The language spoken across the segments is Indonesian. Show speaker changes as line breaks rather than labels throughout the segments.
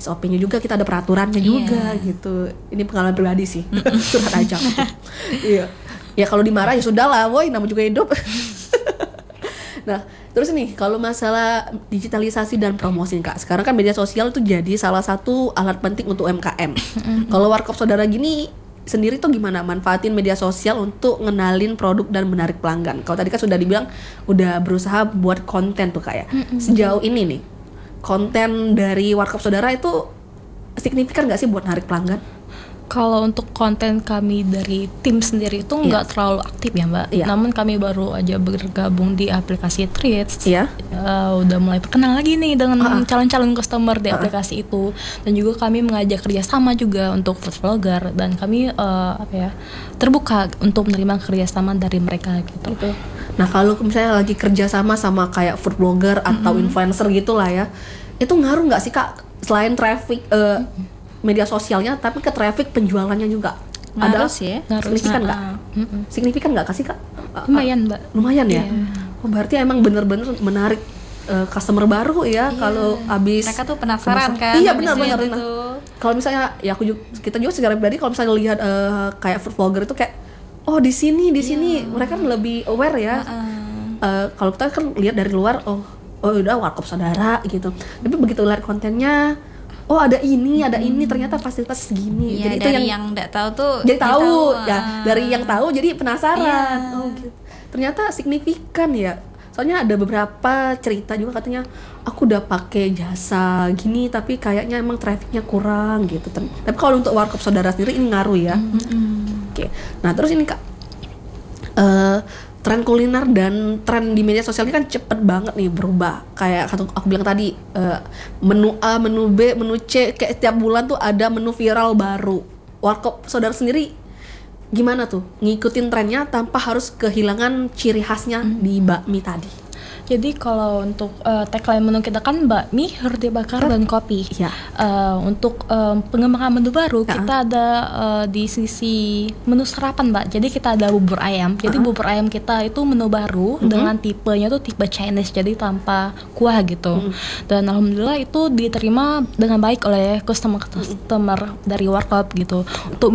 SOP-nya juga, kita ada peraturannya juga gitu. Ini pengalaman pribadi sih. Curhat aja gitu. Iya. Ya kalau dimarah ya sudahlah, woi, nama juga hidup. Nah, terus nih kalau masalah digitalisasi dan promosi Kak, sekarang kan media sosial itu jadi salah satu alat penting untuk UMKM. Kalau Warkop Saudara gini sendiri tuh gimana manfaatin media sosial untuk ngenalin produk dan menarik pelanggan? Kalau tadi kan sudah dibilang udah berusaha buat konten tuh Kak ya. Sejauh ini nih, konten dari Warkop Saudara itu signifikan nggak sih buat narik pelanggan?
Kalau untuk konten kami dari tim sendiri itu nggak terlalu aktif ya Mbak. Namun kami baru aja bergabung di aplikasi Threads. Udah mulai berkenal lagi nih dengan calon-calon customer di aplikasi itu. Dan juga kami mengajak kerjasama juga untuk food vlogger. Dan kami terbuka untuk menerima kerjasama dari mereka gitu.
Nah kalau misalnya lagi kerjasama sama kayak food blogger atau influencer gitulah ya, itu ngaruh nggak sih Kak selain traffic media sosialnya, tapi ke traffic penjualannya juga?
Ngaruh sih ya.
Signifikan nggak? Signifikan nggak kasih Kak?
Lumayan Mbak.
Lumayan ya. Oh, berarti emang bener-bener menarik customer baru ya. Kalau abis
mereka tuh penasaran kan.
Iya benar. Kalau misalnya ya kita juga secara pribadi kalau misalnya lihat kayak food vlogger itu kayak oh di sini mereka kan lebih aware ya. Kalau kita kan lihat dari luar oh udah Warkop Saudara gitu. Tapi begitu lihat kontennya oh ada ini ternyata fasilitas segini.
Jadi
itu
yang nggak tahu tuh
jadi tahu ya, dari yang tahu jadi penasaran. Oh gitu. Ternyata signifikan ya. Soalnya ada beberapa cerita juga katanya aku udah pakai jasa gini tapi kayaknya emang trafficnya kurang gitu. Tapi kalau untuk Warkop Saudara sendiri ini ngaruh ya. Oke. Nah terus ini Kak, tren kuliner dan tren di media sosial ini kan cepet banget nih berubah. Kayak aku bilang tadi, menu A, menu B, menu C, kayak setiap bulan tuh ada menu viral baru. Warkop Saudara sendiri gimana tuh ngikutin trennya tanpa harus kehilangan ciri khasnya di bakmi tadi?
Jadi kalau untuk tagline menu kita kan bakmi, roti bakar dan kopi. Untuk pengembangan menu baru kita ada di sisi menu sarapan Mbak. Jadi kita ada bubur ayam. Jadi bubur ayam kita itu menu baru dengan tipenya tuh tipe Chinese, jadi tanpa kuah gitu. Dan alhamdulillah itu diterima dengan baik oleh customer dari Warkop gitu. Untuk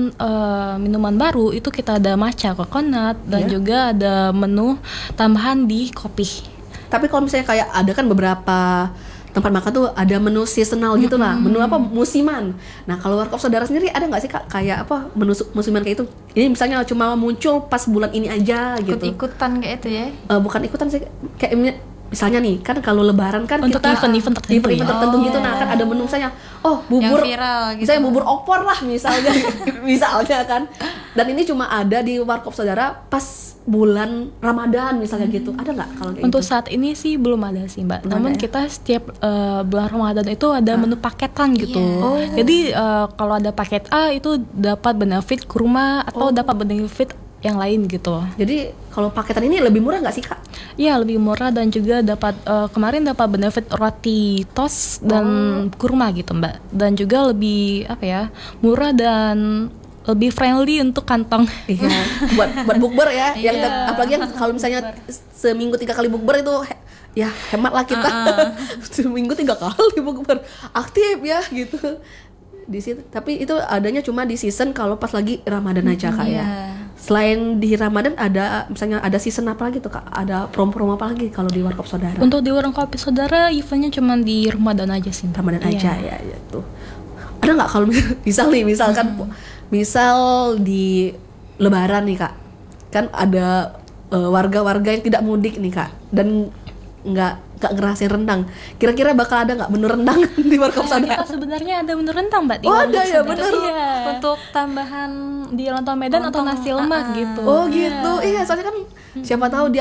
minuman baru itu kita ada matcha coconut dan juga ada menu tambahan di kopi.
Tapi kalau misalnya kayak ada kan beberapa tempat makan tuh ada menu seasonal gitu lah, menu apa musiman. Nah kalau Warkop Saudara sendiri ada nggak sih Kak kayak apa menu musiman kayak itu? Ini misalnya cuma muncul pas bulan ini aja gitu.
Ikut-ikutan kayak itu ya?
Bukan ikutan sih, kayak misalnya nih kan kalau Lebaran kan
untuk
kita
event tertentu
gitu. Nah kan ada menu misalnya bubur
yang viral gitu.
Misalnya bubur opor lah misalnya misalnya kan. Dan ini cuma ada di Warkop Saudara pas bulan Ramadan misalnya gitu. Ada nggak kalau kayak
untuk
gitu?
saat ini sih belum ada sih Mbak. Namun kita setiap bulan Ramadan itu ada menu paketan gitu. Jadi kalau ada paket A itu dapat benefit kurma atau dapat benefit yang lain gitu.
Jadi kalau paketan ini lebih murah nggak sih Kak?
Iya lebih murah dan juga dapat kemarin dapat benefit roti toast dan kurma gitu Mbak. Dan juga lebih murah dan lebih friendly untuk kantong.
Iya, buat bukber ya. Apalagi yang kalau misalnya seminggu 3 kali bukber itu ya hemat lah kita. Seminggu 3 kali bukber aktif ya gitu di situ. Tapi itu adanya cuma di season kalau pas lagi Ramadan aja Kak ya. Selain di Ramadan ada misalnya ada season apa lagi tuh Kak? Ada promo-promo apa lagi kalau di Warkop Saudara?
Untuk di Warkop Saudara eventnya cuma di Ramadan aja sih.
Ramadan aja ya tuh. Ada nggak kalau misalkan misal di Lebaran nih Kak, kan ada warga-warga yang tidak mudik nih Kak dan nggak ngerasain rendang. Kira-kira bakal ada nggak menu rendang di Warkop Saudara?
Sebenarnya ada menu rendang Mbak.
Ada ya bener.
Untuk tambahan
di lontong Medan atau nasi lemak gitu.
Oh gitu. Iya soalnya kan siapa tahu dia